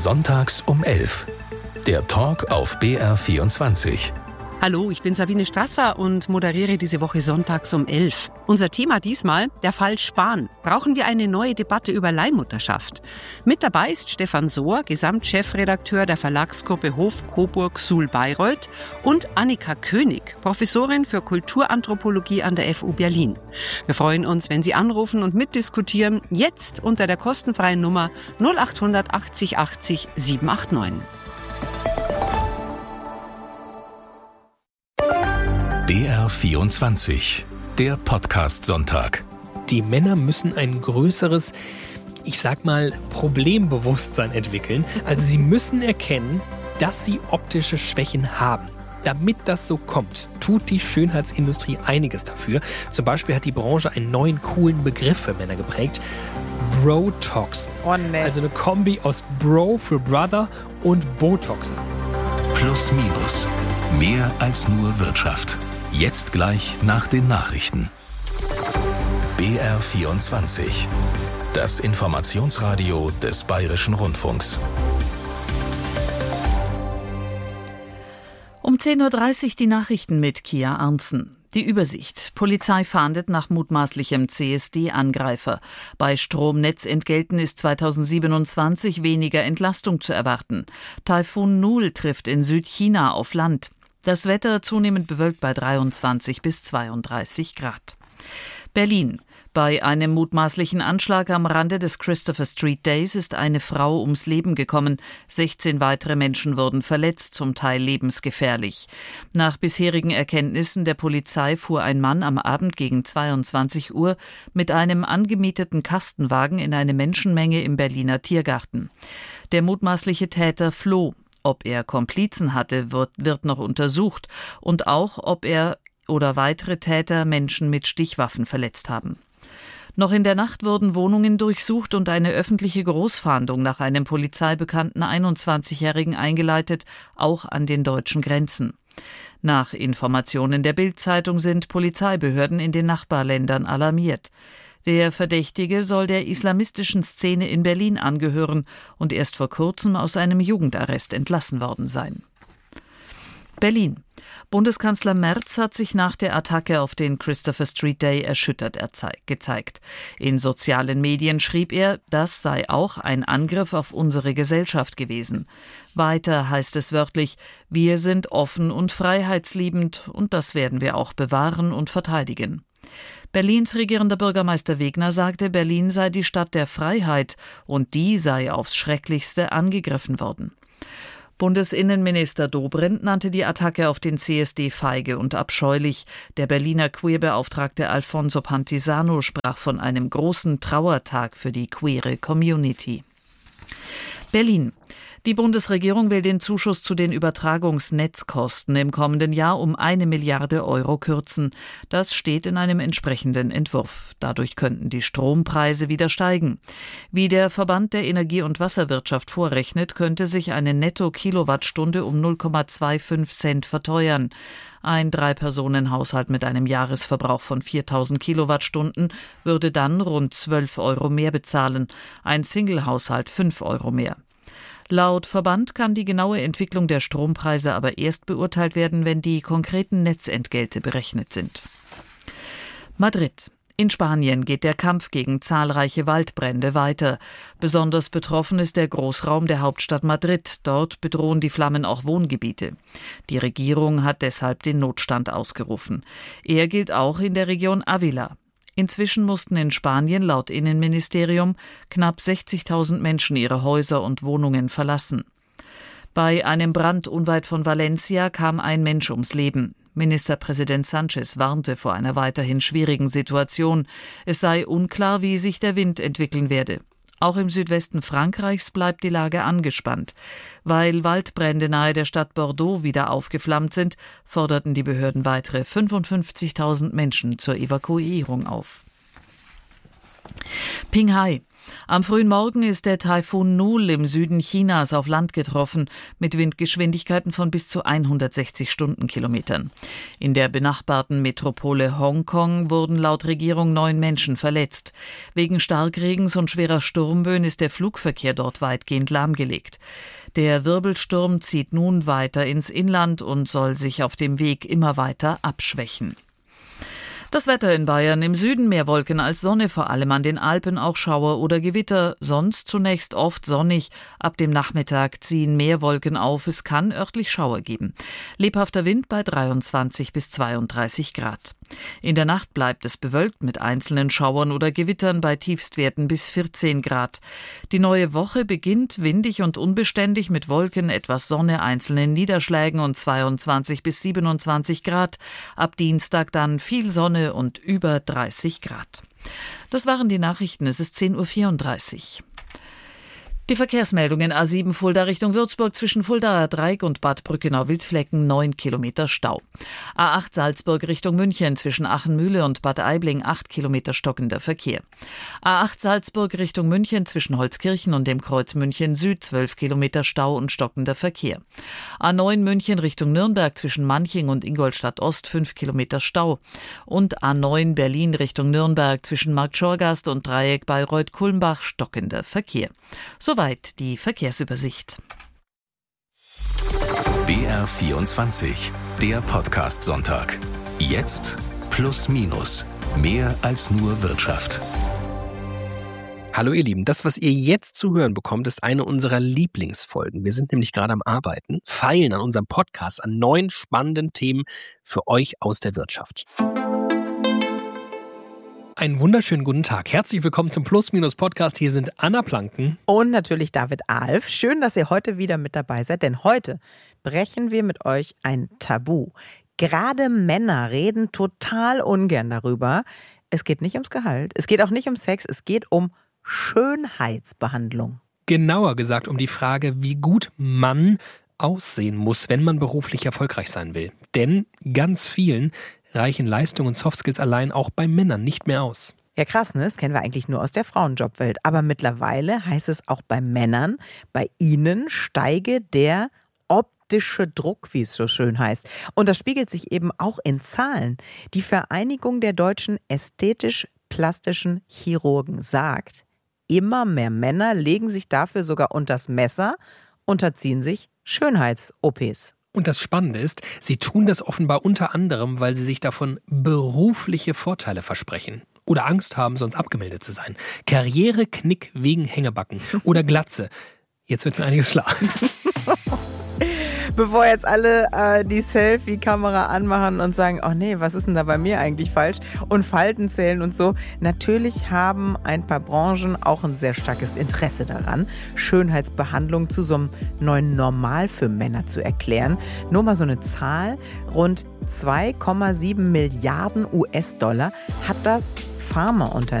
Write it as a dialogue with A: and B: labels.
A: Sonntags um 11. Der Talk auf BR24.
B: Hallo, ich bin Sabine Strasser und moderiere diese Woche sonntags um 11. Unser Thema diesmal, der Fall Spahn. Brauchen wir eine neue Debatte über Leihmutterschaft? Mit dabei ist Stefan Sohr, Gesamtchefredakteur der Verlagsgruppe Hof Coburg Suhl Bayreuth, und Annika König, Professorin für Kulturanthropologie an der FU Berlin. Wir freuen uns, wenn Sie anrufen und mitdiskutieren, jetzt unter der kostenfreien Nummer 0800 80 80 789.
A: BR24, der Podcast-Sonntag.
C: Die Männer müssen ein größeres, ich sag mal, Problembewusstsein entwickeln. Also sie müssen erkennen, dass sie optische Schwächen haben. Damit das so kommt, tut die Schönheitsindustrie einiges dafür. Zum Beispiel hat die Branche einen neuen, coolen Begriff für Männer geprägt. Brotoxen.
D: Oh nee.
C: Also eine Kombi aus Bro für Brother und Botoxen.
A: Plus minus. Mehr als nur Wirtschaft. Jetzt gleich nach den Nachrichten. BR24. Das Informationsradio des Bayerischen Rundfunks.
E: Um 10.30 Uhr die Nachrichten mit Kia Arntzen. Die Übersicht. Polizei fahndet nach mutmaßlichem CSD-Angreifer. Bei Stromnetzentgelten ist 2027 weniger Entlastung zu erwarten. Taifun Nul trifft in Südchina auf Land. Das Wetter zunehmend bewölkt bei 23 bis 32 Grad. Berlin. Bei einem mutmaßlichen Anschlag am Rande des Christopher Street Days ist eine Frau ums Leben gekommen. 16 weitere Menschen wurden verletzt, zum Teil lebensgefährlich. Nach bisherigen Erkenntnissen der Polizei fuhr ein Mann am Abend gegen 22 Uhr mit einem angemieteten Kastenwagen in eine Menschenmenge im Berliner Tiergarten. Der mutmaßliche Täter floh. Ob er Komplizen hatte, wird noch untersucht, und auch, ob er oder weitere Täter Menschen mit Stichwaffen verletzt haben. Noch in der Nacht wurden Wohnungen durchsucht und eine öffentliche Großfahndung nach einem polizeibekannten 21-Jährigen eingeleitet, auch an den deutschen Grenzen. Nach Informationen der Bild-Zeitung sind Polizeibehörden in den Nachbarländern alarmiert. Der Verdächtige soll der islamistischen Szene in Berlin angehören und erst vor kurzem aus einem Jugendarrest entlassen worden sein. Berlin. Bundeskanzler Merz hat sich nach der Attacke auf den Christopher Street Day erschüttert gezeigt. In sozialen Medien schrieb er, das sei auch ein Angriff auf unsere Gesellschaft gewesen. Weiter heißt es wörtlich, wir sind offen und freiheitsliebend und das werden wir auch bewahren und verteidigen. Berlins regierender Bürgermeister Wegner sagte, Berlin sei die Stadt der Freiheit und die sei aufs Schrecklichste angegriffen worden. Bundesinnenminister Dobrindt nannte die Attacke auf den CSD feige und abscheulich. Der Berliner Queerbeauftragte Alfonso Pantisano sprach von einem großen Trauertag für die queere Community. Berlin. Die Bundesregierung will den Zuschuss zu den Übertragungsnetzkosten im kommenden Jahr um 1 Milliarde Euro kürzen. Das steht in einem entsprechenden Entwurf. Dadurch könnten die Strompreise wieder steigen. Wie der Verband der Energie- und Wasserwirtschaft vorrechnet, könnte sich eine Netto-Kilowattstunde um 0,25 Cent verteuern. Ein 3-Personen-Haushalt mit einem Jahresverbrauch von 4.000 Kilowattstunden würde dann rund 12 Euro mehr bezahlen, ein Single-Haushalt 5 Euro mehr. Laut Verband kann die genaue Entwicklung der Strompreise aber erst beurteilt werden, wenn die konkreten Netzentgelte berechnet sind. Madrid. In Spanien geht der Kampf gegen zahlreiche Waldbrände weiter. Besonders betroffen ist der Großraum der Hauptstadt Madrid. Dort bedrohen die Flammen auch Wohngebiete. Die Regierung hat deshalb den Notstand ausgerufen. Er gilt auch in der Region Ávila. Inzwischen mussten in Spanien laut Innenministerium knapp 60.000 Menschen ihre Häuser und Wohnungen verlassen. Bei einem Brand unweit von Valencia kam ein Mensch ums Leben. Ministerpräsident Sánchez warnte vor einer weiterhin schwierigen Situation. Es sei unklar, wie sich der Wind entwickeln werde. Auch im Südwesten Frankreichs bleibt die Lage angespannt. Weil Waldbrände nahe der Stadt Bordeaux wieder aufgeflammt sind, forderten die Behörden weitere 55.000 Menschen zur Evakuierung auf. Qinghai. Am frühen Morgen ist der Taifun Nul im Süden Chinas auf Land getroffen, mit Windgeschwindigkeiten von bis zu 160 Stundenkilometern. In der benachbarten Metropole Hongkong wurden laut Regierung 9 Menschen verletzt. Wegen Starkregens und schwerer Sturmböen ist der Flugverkehr dort weitgehend lahmgelegt. Der Wirbelsturm zieht nun weiter ins Inland und soll sich auf dem Weg immer weiter abschwächen. Das Wetter in Bayern: im Süden mehr Wolken als Sonne, vor allem an den Alpen auch Schauer oder Gewitter, sonst zunächst oft sonnig. Ab dem Nachmittag ziehen mehr Wolken auf, es kann örtlich Schauer geben. Lebhafter Wind bei 23 bis 32 Grad. In der Nacht bleibt es bewölkt mit einzelnen Schauern oder Gewittern bei Tiefstwerten bis 14 Grad. Die neue Woche beginnt windig und unbeständig mit Wolken, etwas Sonne, einzelnen Niederschlägen und 22 bis 27 Grad. Ab Dienstag dann viel Sonne und über 30 Grad. Das waren die Nachrichten. Es ist 10.34 Uhr. Die Verkehrsmeldungen: A7 Fulda Richtung Würzburg zwischen Fuldaer Dreieck und Bad Brückenau-Wildflecken 9 Kilometer Stau. A8 Salzburg Richtung München zwischen Achenmühle und Bad Aibling 8 Kilometer stockender Verkehr. A8 Salzburg Richtung München zwischen Holzkirchen und dem Kreuz München Süd 12 Kilometer Stau und stockender Verkehr. A9 München Richtung Nürnberg zwischen Manching und Ingolstadt Ost 5 Kilometer Stau. Und A9 Berlin Richtung Nürnberg zwischen Marktschorgast und Dreieck Bayreuth-Kulmbach stockender Verkehr. Soweit die Verkehrsübersicht.
A: BR24, der Podcast-Sonntag. Jetzt plus minus. Mehr als nur Wirtschaft.
C: Hallo ihr Lieben, das, was ihr jetzt zu hören bekommt, ist eine unserer Lieblingsfolgen. Wir sind nämlich gerade am Arbeiten, feilen an unserem Podcast an neuen spannenden Themen für euch aus der Wirtschaft. Einen wunderschönen guten Tag. Herzlich willkommen zum Plus-Minus-Podcast. Hier sind Anna Planken
D: und natürlich David Alf. Schön, dass ihr heute wieder mit dabei seid, denn heute brechen wir mit euch ein Tabu. Gerade Männer reden total ungern darüber. Es geht nicht ums Gehalt, es geht auch nicht um Sex, es geht um Schönheitsbehandlung.
C: Genauer gesagt um die Frage, wie gut man aussehen muss, wenn man beruflich erfolgreich sein will. Denn ganz vielen reichen Leistung und Softskills allein auch bei Männern nicht mehr aus.
D: Ja, krass, ne? Das kennen wir eigentlich nur aus der Frauenjobwelt. Aber mittlerweile heißt es auch bei Männern, bei ihnen steige der optische Druck, wie es so schön heißt. Und das spiegelt sich eben auch in Zahlen. Die Vereinigung der deutschen ästhetisch-plastischen Chirurgen sagt, immer mehr Männer legen sich dafür sogar unters Messer, unterziehen sich Schönheits-OPs.
C: Und das Spannende ist, sie tun das offenbar unter anderem, weil sie sich davon berufliche Vorteile versprechen. Oder Angst haben, sonst abgemeldet zu sein. Karriereknick wegen Hängebacken oder Glatze. Jetzt wird mir einiges klar.
D: Bevor jetzt alle die Selfie-Kamera anmachen und sagen, oh nee, was ist denn da bei mir eigentlich falsch? Und Falten zählen und so. Natürlich haben ein paar Branchen auch ein sehr starkes Interesse daran, Schönheitsbehandlung zu so einem neuen Normal für Männer zu erklären. Nur mal so eine Zahl, rund 2,7 Milliarden US-Dollar hat das Pharmaunternehmen